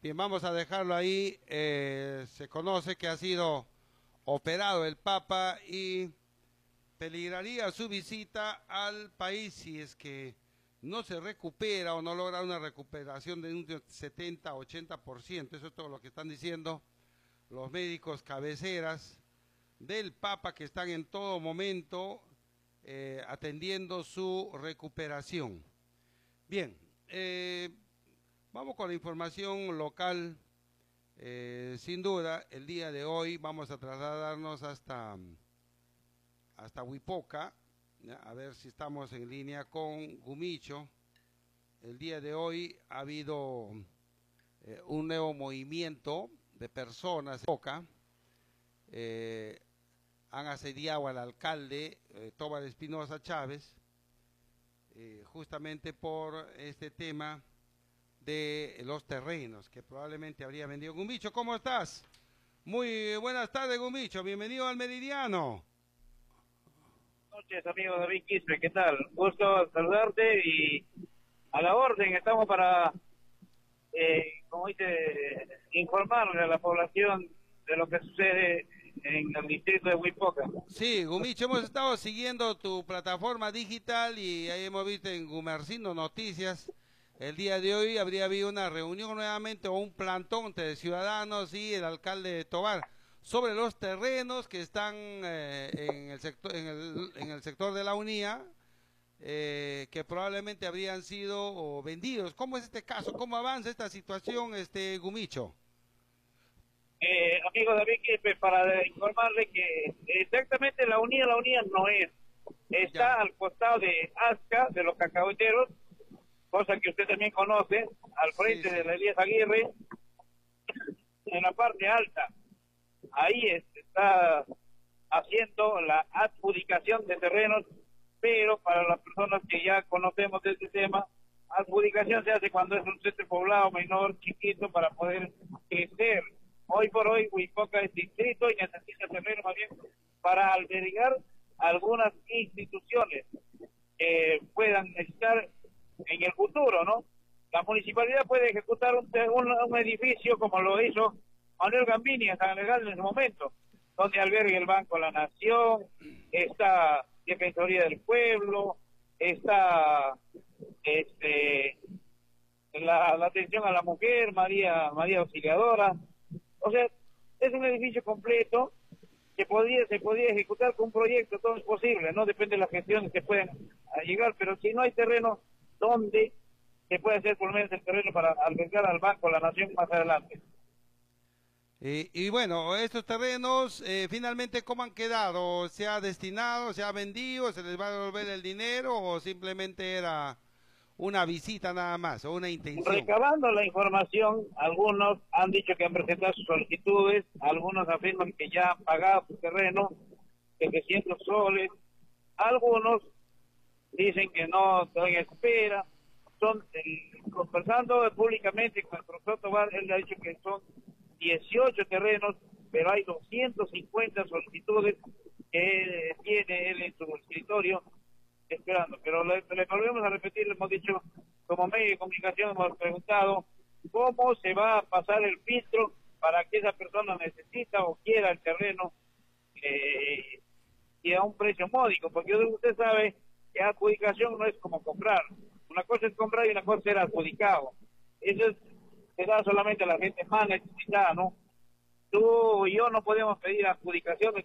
Bien, vamos a dejarlo ahí. Se conoce que ha sido operado el Papa y peligraría su visita al país si es que no se recupera o no logra una recuperación de un 70-80%. Eso es todo lo que están diciendo los médicos cabeceras del Papa, que están en todo momento atendiendo su recuperación. Bien, vamos con la información local. Sin duda, el día de hoy vamos a trasladarnos hasta Huipoca, ¿ya? A ver si estamos en línea con Gumicho. El día de hoy ha habido un nuevo movimiento de personas en Huipoca. Han asediado al alcalde Tobar Espinosa Chávez, justamente por este tema de los terrenos que probablemente habría vendido. Gumicho, ¿cómo estás? Muy buenas tardes, Gumicho, bienvenido al Meridiano. Buenas noches, amigo David Quispe, ¿qué tal? Gusto saludarte y a la orden. Estamos para, como dice, informarle a la población de lo que sucede en el distrito de Huipoca. Sí, Gumicho, hemos estado siguiendo tu plataforma digital y ahí hemos visto en Gumercindo Noticias. El día de hoy habría habido una reunión nuevamente o un plantón entre ciudadanos y el alcalde de Tobar sobre los terrenos que están en el sector de la UNIA, que probablemente habrían sido vendidos. ¿Cómo es este caso? ¿Cómo avanza esta situación, Gumicho? Amigo David Quispe, para informarle que exactamente la UNIA no es. Está Ya. al costado de Azca, de los cacahueteros, cosa que usted también conoce, al frente Sí. de la Elías Aguirre, en la parte alta. Ahí está haciendo la adjudicación de terrenos, pero para las personas que ya conocemos de este tema, adjudicación se hace cuando es un centro poblado menor, chiquito, para poder crecer. Hoy por hoy Huipoca es distrito y necesita terreno más bien para albergar algunas instituciones que puedan necesitar en el futuro, ¿no? La municipalidad puede ejecutar un edificio como lo hizo Manuel Gambini en San Legal en ese momento, donde alberga el Banco de la Nación, está Defensoría del Pueblo, está la atención a la mujer, María Auxiliadora. O sea, es un edificio completo que se podría ejecutar con un proyecto, todo es posible, ¿no? Depende de las gestiones que puedan llegar, pero si no hay terreno, ¿dónde se puede hacer por lo menos el terreno para albergar al Banco de la Nación más adelante? Y bueno, estos terrenos, finalmente, ¿cómo han quedado? ¿Se ha destinado, se ha vendido, se les va a devolver el dinero o simplemente era una visita nada más o una intención? Recabando la información, algunos han dicho que han presentado sus solicitudes, algunos afirman que ya han pagado su terreno, 700 soles, algunos dicen que no, están en espera. Conversando públicamente con el profesor Tobar, él ha dicho que son 18 terrenos, pero hay 250 solicitudes que tiene él en su escritorio esperando. Pero le volvemos a repetir, le hemos dicho, como medio de comunicación hemos preguntado cómo se va a pasar el filtro para que esa persona necesita o quiera el terreno y a un precio módico, porque usted sabe que adjudicación no es como comprar. Una cosa es comprar y una cosa es ser adjudicado. Eso se da solamente a la gente más necesitada, ¿no? Tú y yo no podemos pedir adjudicaciones